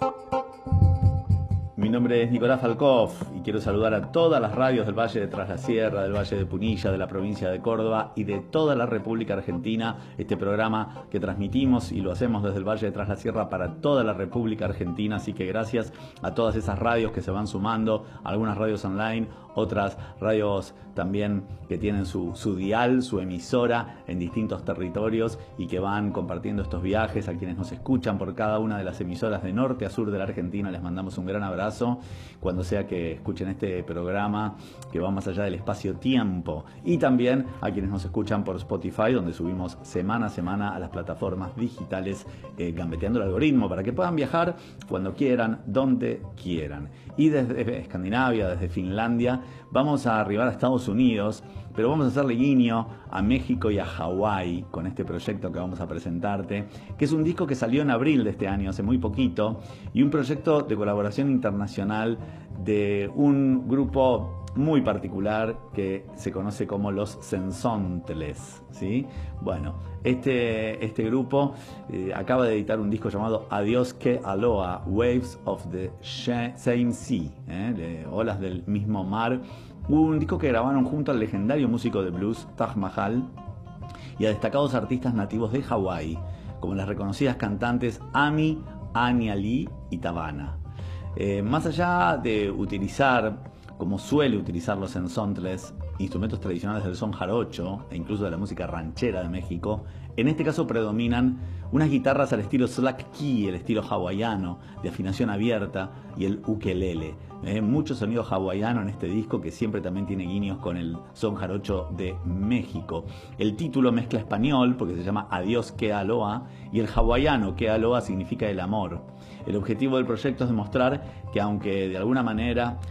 Mi nombre es Nicolás Falkov y quiero saludar a todas las radios del Valle de Tras la Sierra, del Valle de Punilla, de la provincia de Córdoba y de toda la República Argentina. Este programa que transmitimos y lo hacemos desde el Valle de Tras la Sierra para toda la República Argentina, así que gracias a todas esas radios que se van sumando, algunas radios online, otras radios también que tienen su dial, su emisora en distintos territorios y que van compartiendo estos viajes. A quienes nos escuchan por cada una de las emisoras de norte a sur de la Argentina les mandamos un gran abrazo cuando sea que escuchen este programa que va más allá del espacio-tiempo, y también a quienes nos escuchan por Spotify, donde subimos semana a semana a las plataformas digitales, gambeteando el algoritmo para que puedan viajar cuando quieran, donde quieran. Y desde Escandinavia, desde Finlandia, vamos a arribar a Estados Unidos, pero vamos a hacerle guiño a México y a Hawái con este proyecto que vamos a presentarte, que es un disco que salió en abril de este año, hace muy poquito, y un proyecto de colaboración internacional de un grupo muy particular que se conoce como los Sensontles, ¿sí? Bueno, este grupo acaba de editar un disco llamado Adiós que Aloha, Waves of the Same Sea, de olas del mismo mar. Un disco que grabaron junto al legendario músico de blues Taj Mahal y a destacados artistas nativos de Hawái, como las reconocidas cantantes Ami, Anya Lee y Tavana. Más allá de utilizar, como suele utilizar los Sensontles, instrumentos tradicionales del son jarocho e incluso de la música ranchera de México, en este caso predominan unas guitarras al estilo slack key, el estilo hawaiano, de afinación abierta, y el ukelele. Mucho sonido hawaiano en este disco, que siempre también tiene guiños con el son jarocho de México. El título mezcla español, porque se llama Adiós que Aloha, y el hawaiano, que Aloha significa el amor. El objetivo del proyecto es demostrar que, aunque de alguna manera